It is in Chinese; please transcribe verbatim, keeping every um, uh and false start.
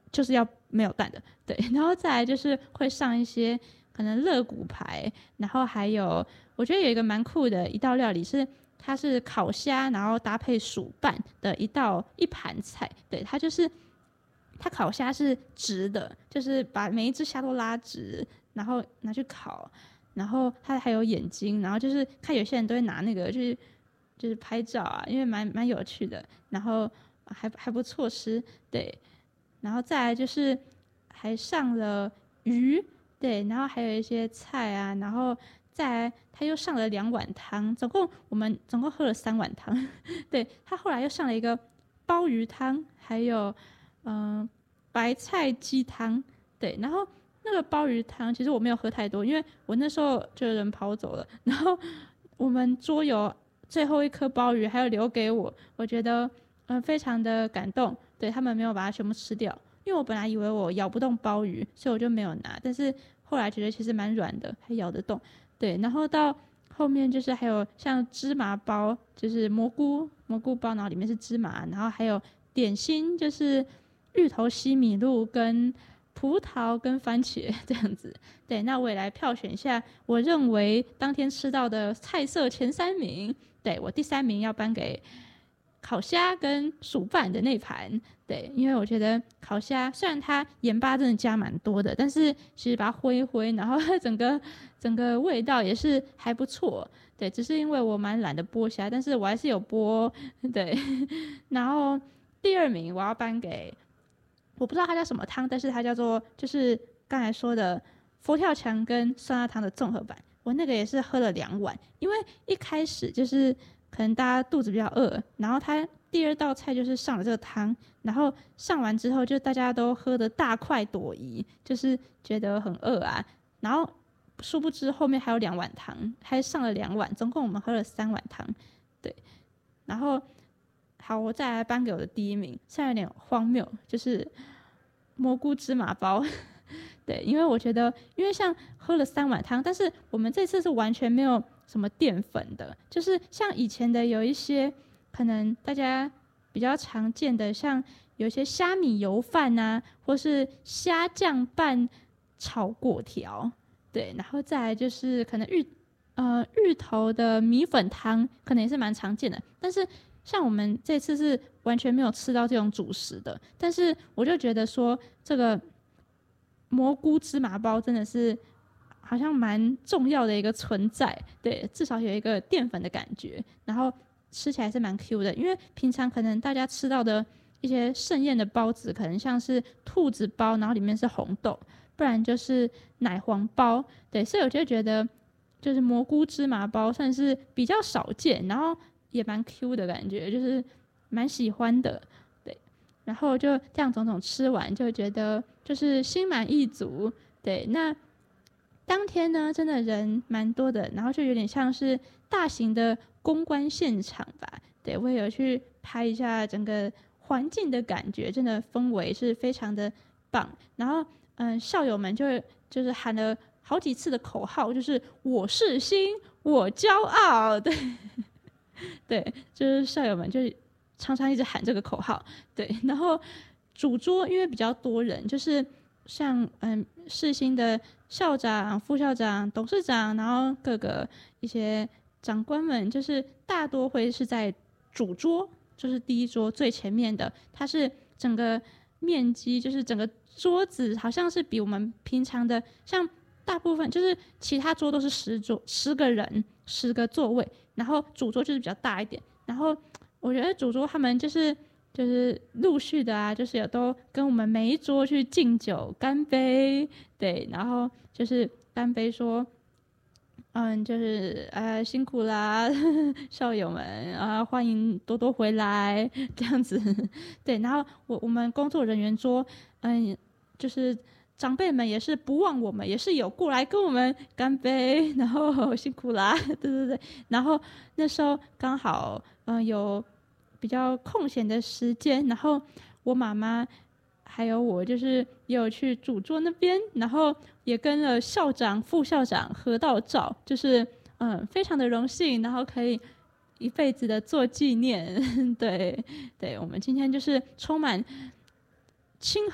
就是要没有蛋的，对。然后再来就是会上一些可能肋骨排，然后还有我觉得有一个蛮酷的一道料理是它是烤虾，然后搭配薯拌的一道一盘菜，对，它就是它烤虾是直的，就是把每一只虾都拉直，然后拿去烤，然后它还有眼睛，然后就是看有些人都会拿那个就是就是拍照啊，因为蛮蛮有趣的，然后还还不错吃，对。然后再来就是还上了鱼，对，然后还有一些菜啊，然后再来他又上了两碗汤，总共我们总共喝了三碗汤，对，他后来又上了一个鲍鱼汤，还有嗯、呃白菜鸡汤，对，然后那个鲍鱼汤其实我没有喝太多，因为我那时候就有人跑走了，然后我们桌游最后一颗鲍鱼还有留给我，我觉得嗯非常的感动，对，他们没有把它全部吃掉，因为我本来以为我咬不动鲍鱼，所以我就没有拿，但是后来觉得其实蛮软的，还咬得动，对，然后到后面就是还有像芝麻包，就是蘑菇蘑菇包，然后里面是芝麻，然后还有点心，就是芋头西米露跟葡萄跟番茄这样子。对，那我也来票选一下，我认为当天吃到的菜色前三名。对，我第三名要颁给烤虾跟薯拌的那盘，对，因为我觉得烤虾虽然它盐巴真的加蛮多的，但是其实把它挥一挥，然后整个整个味道也是还不错，对，只是因为我蛮懒得剥虾，但是我还是有剥，对。然后第二名我要颁给我不知道它叫什么汤，但是它叫做就是刚才说的佛跳墙跟酸辣汤的综合版，我那个也是喝了两碗，因为一开始就是可能大家肚子比较饿，然后它第二道菜就是上了这个汤，然后上完之后就大家都喝得大快朵颐，就是觉得很饿啊，然后殊不知后面还有两碗汤，还上了两碗，总共我们喝了三碗汤，对。然后好，我再来颁给我的第一名，虽然有点荒谬，就是蘑菇芝麻包。对，因为我觉得，因为像喝了三碗汤，但是我们这次是完全没有什么淀粉的，就是像以前的有一些可能大家比较常见的，像有一些虾米油饭啊，或是虾酱拌炒粿条，对，然后再来就是可能芋呃芋头的米粉汤，可能也是蛮常见的，但是像我们这次是完全没有吃到这种主食的，但是我就觉得说这个蘑菇芝麻包真的是好像蛮重要的一个存在，对，至少有一个淀粉的感觉，然后吃起来是蛮 Q 的，因为平常可能大家吃到的一些盛宴的包子，可能像是兔子包，然后里面是红豆，不然就是奶黄包，对，所以我就觉得就是蘑菇芝麻包算是比较少见，然后也蛮 Q 的感觉，就是蛮喜欢的，对。然后就这样种种吃完，就觉得就是心满意足，对。那当天呢，真的人蛮多的，然后就有点像是大型的公关现场吧，对，我也有去拍一下整个环境的感觉，真的氛围是非常的棒。然后，嗯，校友们就就是喊了好几次的口号，就是我是新，我骄傲，对。对，就是校友们就是常常一直喊这个口号，对。然后主桌因为比较多人，就是像嗯世新的校长、副校长、董事长，然后各个一些长官们，就是大多会是在主桌，就是第一桌最前面的，它是整个面积就是整个桌子好像是比我们平常的像大部分就是其他桌都是十桌十个人十个座位，然后主桌就是比较大一点，然后我觉得主桌他们就是就是陆续的啊，就是有都跟我们每一桌去敬酒干杯，对，然后就是干杯说，嗯，就是呃辛苦啦，校友们啊，欢迎多多回来这样子，对，然后我我们工作人员桌，嗯，就是长辈们也是不忘我们，也是有过来跟我们干杯，然后辛苦啦，对对对，然后那时候刚好嗯、呃有比较空闲的时间，然后我妈妈还有我就是也有去主桌那边，然后也跟了校长、副校长合到照，就是嗯非常的荣幸，然后可以一辈子的做纪念，对对，我们今天就是充满亲